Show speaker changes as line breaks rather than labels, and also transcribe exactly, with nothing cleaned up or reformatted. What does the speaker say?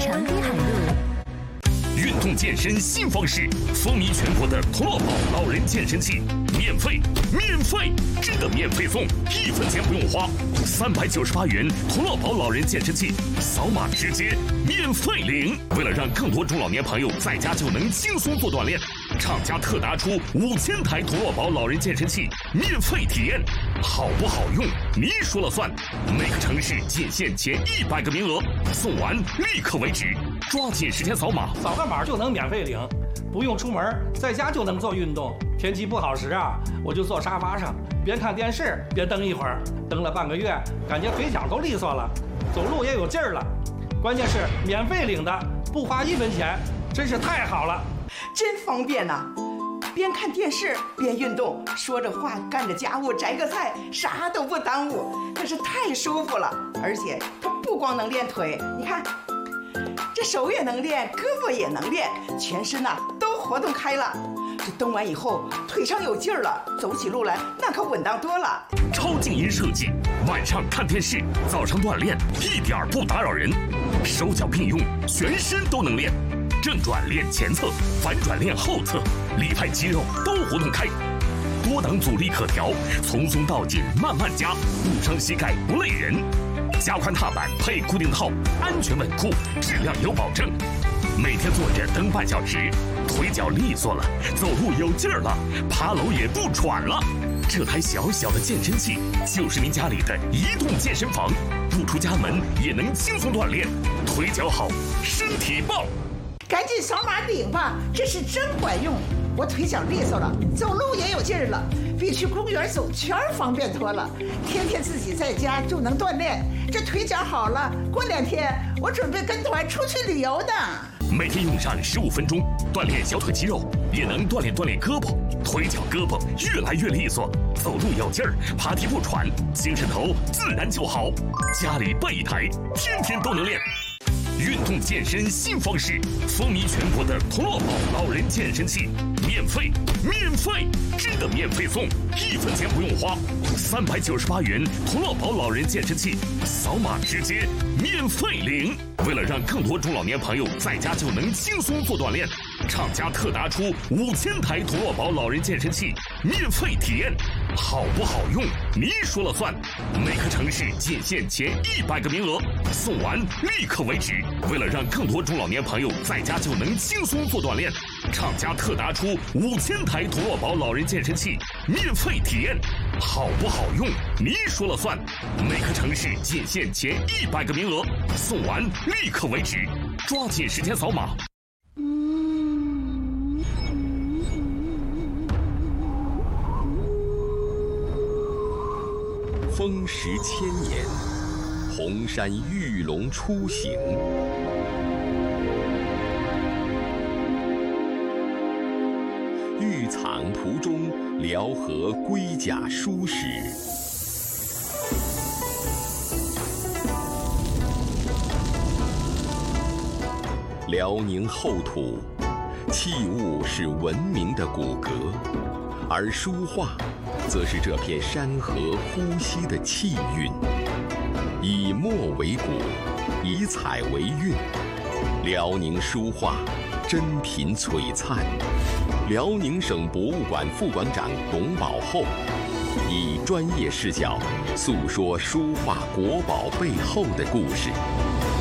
长滨海路。
运动健身新方式，风靡全国的童乐宝老人健身器，免费，免费，真的免费送，一分钱不用花，三百九十八元童乐宝老人健身器，扫码直接免费领。为了让更多中老年朋友在家就能轻松做锻炼，厂家特拿出五千台童乐宝老人健身器免费体验，好不好用你说了算。每个城市仅限前一百个名额，送完立刻为止，抓紧时间扫码，
扫个码就能免费领，不用出门，在家就能做运动。天气不好时啊，我就坐沙发上，边看电视边蹬一会儿，蹬了半个月，感觉腿脚都利索了，走路也有劲儿了。关键是免费领的，不花一分钱，真是太好了，
真方便呐、啊！边看电视边运动，说着话干着家务，摘个菜，啥都不耽误，可是太舒服了。而且它不光能练腿，你看。这手也能练，胳膊也能练，全身呐、啊、都活动开了。这蹬完以后，腿上有劲儿了，走起路来那可稳当多了。
超静音设计，晚上看电视，早上锻炼，一点儿不打扰人。手脚并用，全身都能练。正转练前侧，反转练后侧，里外肌肉都活动开。多档阻力可调，从松到紧慢慢加，不伤膝盖不累人。加宽踏板配固定套，安全稳固，质量有保证。每天坐着蹬半小时，腿脚利索了，走路有劲儿了，爬楼也不喘了。这台小小的健身器就是您家里的移动健身房，不出家门也能轻松锻炼，腿脚好，身体棒。
赶紧扫码领吧，这是真管用。我腿脚利索了，走路也有劲儿了，比去公园走圈方便多了。天天自己在家就能锻炼，这腿脚好了，过两天我准备跟团出去旅游呢。
每天用上十五分钟，锻炼小腿肌肉，也能锻炼锻炼胳膊，腿脚胳膊越来越利索，走路有劲儿，爬梯不喘，精神头自然就好。家里备一台，天天都能练。运动健身新方式，风靡全国的童乐宝老人健身器，免费，免费，真的免费送，一分钱不用花，三百九十八元童乐宝老人健身器，扫码直接免费领。为了让更多中老年朋友在家就能轻松做锻炼，厂家特拿出五千台童乐宝老人健身器免费体验，好不好用你说了算。每个城市仅限前一百个名额，送完立刻为止。为了让更多中老年朋友在家就能轻松做锻炼，厂家特拿出五千台童乐宝老人健身器免费体验，好不好用你说了算。每个城市仅限前一百个名额，送完立刻为止，抓紧时间扫码。
风蚀千年，红山玉龙出行。玉藏途中，辽河龟甲书史。辽宁厚土，器物是文明的骨骼，而书画则是这片山河呼吸的气韵。以墨为骨，以彩为韵，辽宁书画珍品璀璨。辽宁省博物馆副馆长董宝厚以专业视角诉说书画国宝背后的故事。